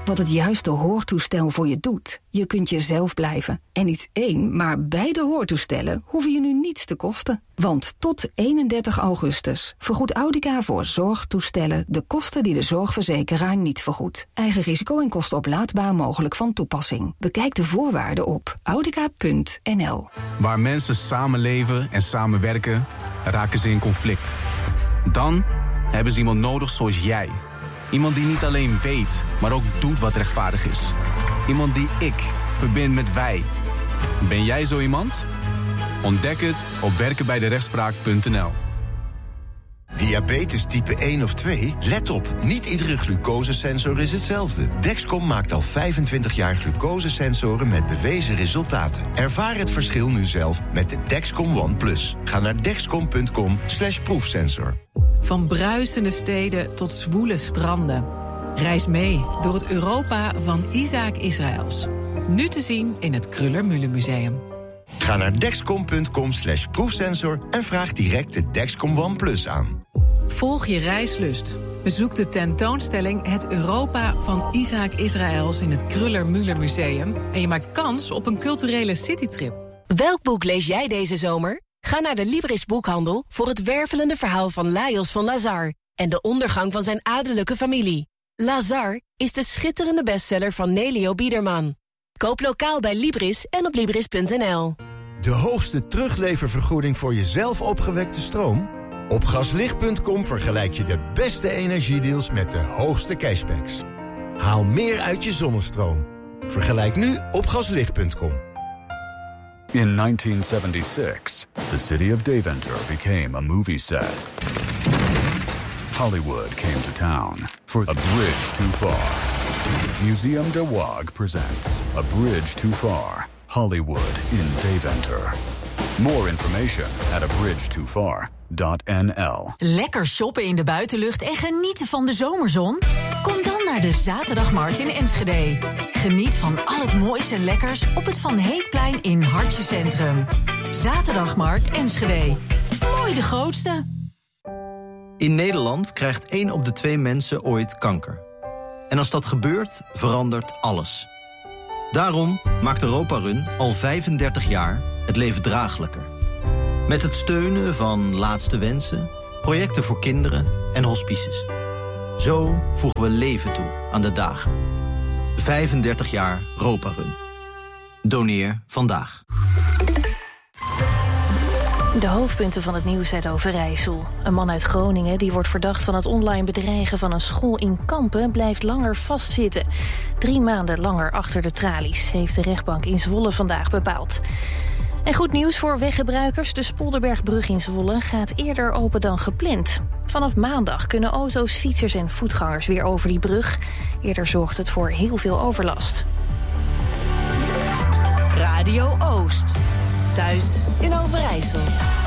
wat het juiste hoortoestel voor je doet. Je kunt jezelf blijven. En niet 1, maar beide hoortoestellen hoeven je nu niets te kosten. Want tot 31 augustus vergoedt Audica voor zorgtoestellen de kosten die de zorgverzekeraar niet vergoedt. Eigen risico en kosten oplaadbaar mogelijk van toepassing. Bekijk de voorwaarden op audica.nl. Waar mensen samenleven en samenwerken, raken ze in conflict. Dan hebben ze iemand nodig zoals jij. Iemand die niet alleen weet, maar ook doet wat rechtvaardig is. Iemand die ik verbind met wij. Ben jij zo iemand? Ontdek het op werkenbijderechtspraak.nl. Diabetes type 1 of 2? Let op, niet iedere glucosesensor is hetzelfde. Dexcom maakt al 25 jaar glucosesensoren met bewezen resultaten. Ervaar het verschil nu zelf met de Dexcom One Plus. Ga naar dexcom.com/proefsensor. Van bruisende steden tot zwoele stranden. Reis mee door het Europa van Isaac Israëls. Nu te zien in het Kruller-Müller-museum. Ga naar dexcom.com/proefsensor en vraag direct de Dexcom One Plus aan. Volg je reislust. Bezoek de tentoonstelling Het Europa van Isaac Israëls in het Kruller-Müller-museum. En je maakt kans op een culturele citytrip. Welk boek lees jij deze zomer? Ga naar de Libris boekhandel voor het wervelende verhaal van Lajos van Lazar en de ondergang van zijn adellijke familie. Lazar is de schitterende bestseller van Nelio Biederman. Koop lokaal bij Libris en op Libris.nl. De hoogste terugleververgoeding voor jezelf opgewekte stroom? Op gaslicht.com vergelijk je de beste energiedeals met de hoogste cashbacks. Haal meer uit je zonnestroom. Vergelijk nu op gaslicht.com. In 1976, the city of Deventer became a movie set. Hollywood came to town for A Bridge Too Far. Museum de Waag presents A Bridge Too Far, Hollywood in Deventer. More information at abridgetofar.nl. Lekker shoppen in de buitenlucht en genieten van de zomerzon? Kom dan naar de Zaterdagmarkt in Enschede. Geniet van al het moois en lekkers op het Van Heekplein in Hartje Centrum. Zaterdagmarkt Enschede. Mooi de grootste. In Nederland krijgt 1 op de 2 mensen ooit kanker. En als dat gebeurt, verandert alles. Daarom maakt Europa Run al 35 jaar het leven draaglijker. Met het steunen van Laatste Wensen, projecten voor kinderen en hospices. Zo voegen we leven toe aan de dagen. 35 jaar Europa Run. Doneer vandaag. De hoofdpunten van het nieuws uit Overijssel. Een man uit Groningen die wordt verdacht van het online bedreigen van een school in Kampen blijft langer vastzitten. 3 maanden langer achter de tralies, heeft de rechtbank in Zwolle vandaag bepaald. En goed nieuws voor weggebruikers. De Spolderbergbrug in Zwolle gaat eerder open dan gepland. Vanaf maandag kunnen auto's, fietsers en voetgangers weer over die brug. Eerder zorgt het voor heel veel overlast. Radio Oost. Thuis in Overijssel.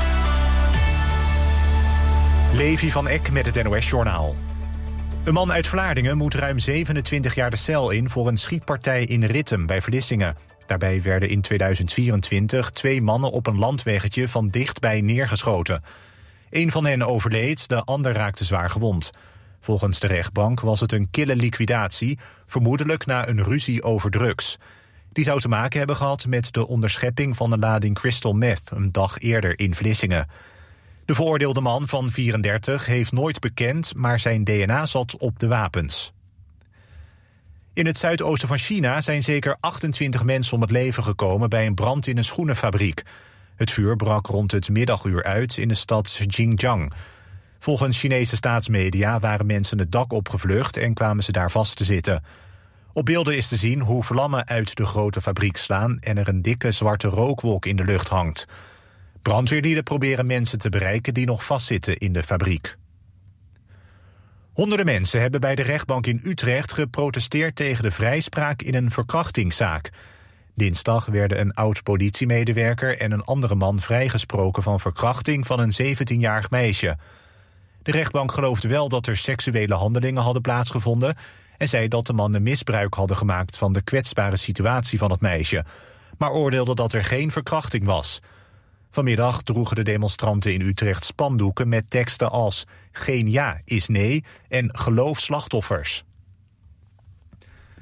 Levi van Eck met het NOS-journaal. Een man uit Vlaardingen moet ruim 27 jaar de cel in voor een schietpartij in Rittem bij Vlissingen. Daarbij werden in 2024 2 mannen op een landweggetje van dichtbij neergeschoten. 1 van hen overleed, de ander raakte zwaar gewond. Volgens de rechtbank was het een kille liquidatie, vermoedelijk na een ruzie over drugs. Die zou te maken hebben gehad met de onderschepping van een lading crystal meth een dag eerder in Vlissingen. De veroordeelde man van 34 heeft nooit bekend, maar zijn DNA zat op de wapens. In het zuidoosten van China zijn zeker 28 mensen om het leven gekomen bij een brand in een schoenenfabriek. Het vuur brak rond het middaguur uit in de stad Xinjiang. Volgens Chinese staatsmedia waren mensen het dak opgevlucht en kwamen ze daar vast te zitten. Op beelden is te zien hoe vlammen uit de grote fabriek slaan en er een dikke zwarte rookwolk in de lucht hangt. Brandweerlieden proberen mensen te bereiken die nog vastzitten in de fabriek. Honderden mensen hebben bij de rechtbank in Utrecht geprotesteerd tegen de vrijspraak in een verkrachtingszaak. Dinsdag werden een oud-politiemedewerker en een andere man vrijgesproken van verkrachting van een 17-jarig meisje. De rechtbank geloofde wel dat er seksuele handelingen hadden plaatsgevonden en zei dat de mannen misbruik hadden gemaakt van de kwetsbare situatie van het meisje, maar oordeelde dat er geen verkrachting was. Vanmiddag droegen de demonstranten in Utrecht spandoeken met teksten als geen ja is nee en geloof slachtoffers.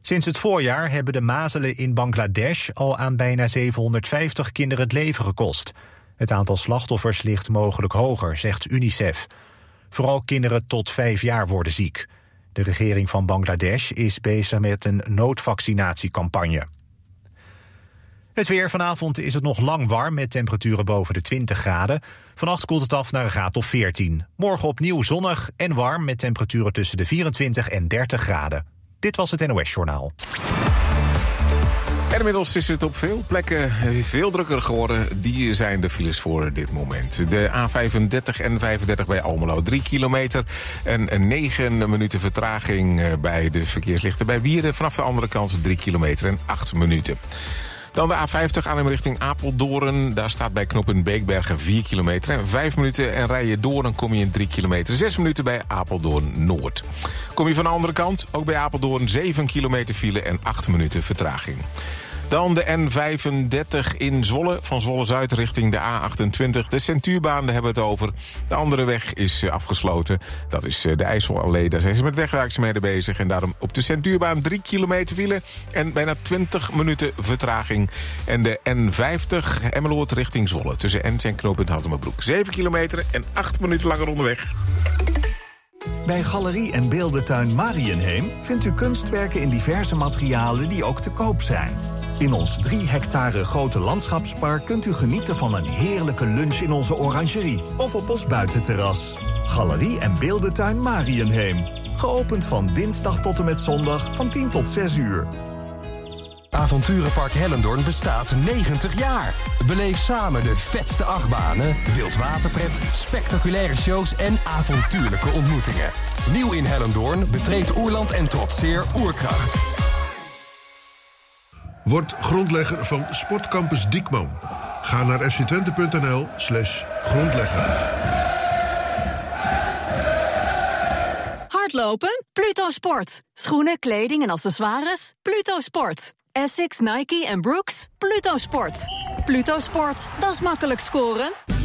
Sinds het voorjaar hebben de mazelen in Bangladesh al aan bijna 750 kinderen het leven gekost. Het aantal slachtoffers ligt mogelijk hoger, zegt UNICEF. Vooral kinderen tot 5 jaar worden ziek. De regering van Bangladesh is bezig met een noodvaccinatiecampagne. Het weer. Vanavond is het nog lang warm met temperaturen boven de 20 graden. Vannacht koelt het af naar een graad of 14. Morgen opnieuw zonnig en warm met temperaturen tussen de 24 en 30 graden. Dit was het NOS Journaal. En inmiddels is het op veel plekken veel drukker geworden. Die zijn de files voor dit moment. De A35 en 35 bij Almelo 3 kilometer. En 9 minuten vertraging bij de verkeerslichten bij Wieren. Vanaf de andere kant 3 kilometer en 8 minuten. Dan de A50 Arnhem richting Apeldoorn. Daar staat bij knooppunt Beekbergen 4 kilometer. En 5 minuten en rij je door, dan kom je in 3 kilometer. 6 minuten bij Apeldoorn Noord. Kom je van de andere kant, ook bij Apeldoorn 7 kilometer file en 8 minuten vertraging. Dan de N35 in Zwolle, van Zwolle-Zuid richting de A28. De Centuurbaan, daar hebben we het over. De andere weg is afgesloten. Dat is de IJsselallee, daar zijn ze met wegwerkzaamheden bezig. En daarom op de Centuurbaan 3 kilometer file en bijna 20 minuten vertraging. En de N50 Emmeloord richting Zwolle, tussen Ens en knooppunt Hattemerbroek. 7 kilometer en 8 minuten langer onderweg. Bij Galerie en Beeldentuin Mariënheem vindt u kunstwerken in diverse materialen die ook te koop zijn. In ons 3 hectare grote landschapspark kunt u genieten van een heerlijke lunch in onze orangerie of op ons buitenterras. Galerie en Beeldentuin Mariënheem. Geopend van dinsdag tot en met zondag van 10 tot 6 uur. Avonturenpark Hellendoorn bestaat 90 jaar. Beleef samen de vetste achtbanen, wildwaterpret, spectaculaire shows en avontuurlijke ontmoetingen. Nieuw in Hellendoorn, betreed Oerland en trotseer Oerkracht. Word grondlegger van Sportcampus Diekman. Ga naar fctwente.nl/grondlegger. Hardlopen? Pluto Sport. Schoenen, kleding en accessoires? Pluto Sport. Essex, Nike en Brooks? Pluto Sport. Pluto Sport, dat is makkelijk scoren.